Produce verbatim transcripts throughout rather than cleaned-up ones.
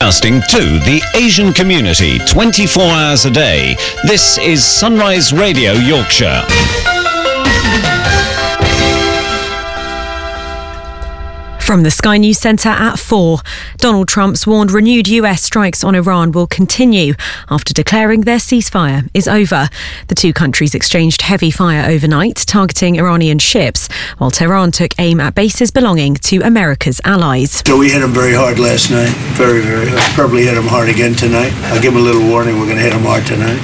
Broadcasting to the Asian community twenty-four hours a day. This is Sunrise Radio Yorkshire. From the Sky News Centre at four, Donald Trump's warned renewed U S strikes on Iran will continue after declaring their ceasefire is over. The two countries exchanged heavy fire overnight, targeting Iranian ships, while Tehran took aim at bases belonging to America's allies. So we hit them very hard last night, very, very hard. Probably hit them hard again tonight. I'll give them a little warning, we're going to hit them hard tonight.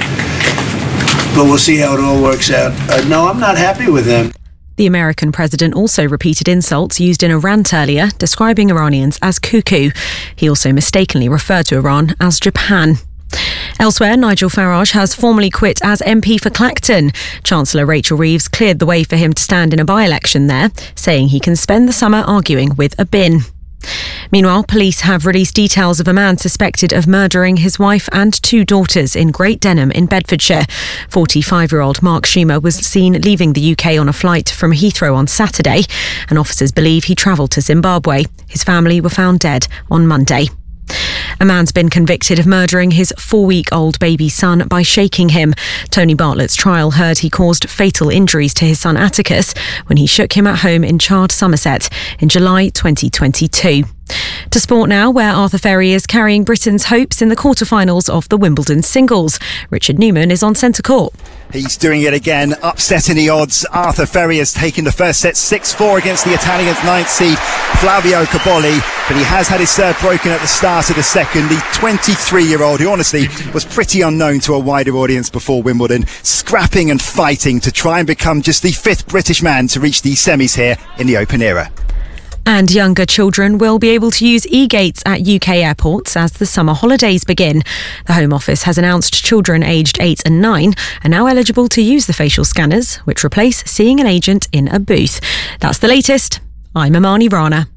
But we'll see how it all works out. Uh, no, I'm not happy with them. The American president also repeated insults used in a rant earlier, describing Iranians as cuckoo. He also mistakenly referred to Iran as Japan. Elsewhere, Nigel Farage has formally quit as M P for Clacton. Chancellor Rachel Reeves cleared the way for him to stand in a by-election there, saying he can spend the summer arguing with a bin. Meanwhile, police have released details of a man suspected of murdering his wife and two daughters in Great Denham in Bedfordshire. forty-five-year-old Mark Schumer was seen leaving the U K on a flight from Heathrow on Saturday, and officers believe he travelled to Zimbabwe. His family were found dead on Monday. A man's been convicted of murdering his four-week-old baby son by shaking him. Tony Bartlett's trial heard he caused fatal injuries to his son Atticus when he shook him at home in Chard, Somerset in July twenty twenty-two. To sport now, where Arthur Ferry is carrying Britain's hopes in the quarter-finals of the Wimbledon singles. Richard Newman is on centre court. He's doing it again, upsetting the odds. Arthur Ferry has taken the first set six four against the Italian's ninth seed, Flavio Cobolli, but he has had his serve broken at the start of the second. The twenty-three-year-old, who honestly was pretty unknown to a wider audience before Wimbledon, scrapping and fighting to try and become just the fifth British man to reach the semis here in the Open era. And younger children will be able to use e-gates at U K airports as the summer holidays begin. The Home Office has announced children aged eight and nine are now eligible to use the facial scanners, which replace seeing an agent in a booth. That's the latest. I'm Amani Rana.